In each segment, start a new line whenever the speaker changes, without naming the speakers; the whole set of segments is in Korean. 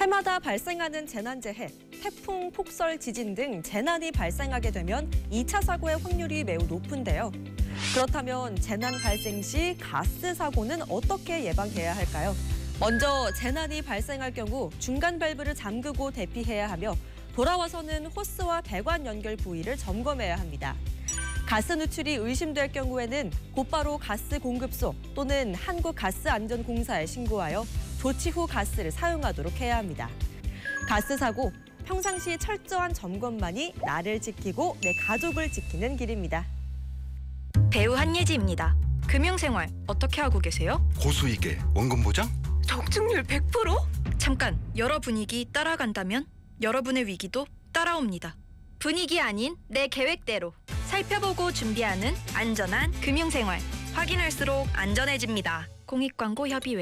해마다 발생하는 재난재해, 태풍, 폭설, 지진 등 재난이 발생하게 되면 2차 사고의 확률이 매우 높은데요. 그렇다면 재난 발생 시 가스 사고는 어떻게 예방해야 할까요? 먼저 재난이 발생할 경우 중간 밸브를 잠그고 대피해야 하며 돌아와서는 호스와 배관 연결 부위를 점검해야 합니다. 가스 누출이 의심될 경우에는 곧바로 가스 공급소 또는 한국가스안전공사에 신고하여 조치 후 가스를 사용하도록 해야 합니다. 가스 사고, 평상시 철저한 점검만이 나를 지키고 내 가족을 지키는 길입니다.
배우 한예지입니다. 금융생활 어떻게 하고 계세요?
고수익에 원금 보장?
적중률 100%? 잠깐, 여러 분위기 따라간다면 여러분의 위기도 따라옵니다. 분위기 아닌 내 계획대로 살펴보고 준비하는 안전한 금융생활. 확인할수록 안전해집니다. 공익광고협의회.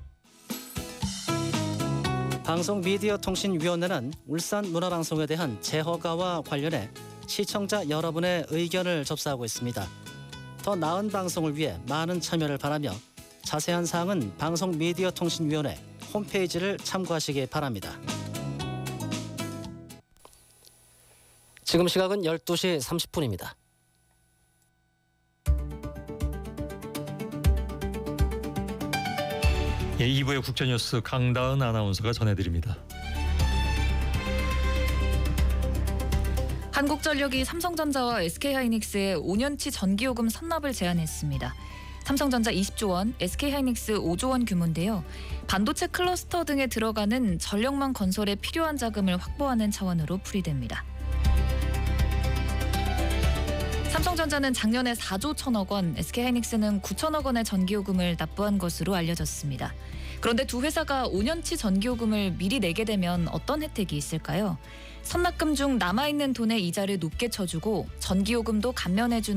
방송미디어통신위원회는 울산문화방송에 대한 재허가와 관련해 시청자 여러분의 의견을 접수하고 있습니다. 더 나은 방송을 위해 많은 참여를 바라며 자세한 사항은 방송미디어통신위원회 홈페이지를 참고하시기 바랍니다. 지금 시각은 12시 30분입니다.
예, 2부의 국제뉴스 강다은 아나운서가 전해드립니다.
한국전력이 삼성전자와 SK하이닉스에 5년치 전기요금 선납을 제안했습니다. 삼성전자 20조 원, SK하이닉스 5조 원 규모인데요. 반도체 클러스터 등에 들어가는 전력망 건설에 필요한 자금을 확보하는 차원으로 풀이됩니다. 삼성전자는 작년에 4조 1천억 원, SK하이닉스는 9천억 원의 전기요금을 납부한 것으로 알려졌습니다. 그런데 두 회사가 5년치 전기요금을 미리 내게 되면 어떤 혜택이 있을까요? 선납금 중 남아있는 돈의 이자를 높게 쳐주고 전기요금도 감면해주는